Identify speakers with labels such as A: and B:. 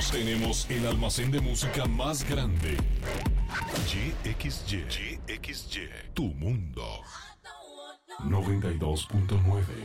A: Tenemos el almacén de música más grande. YXY, tu mundo. 92.9.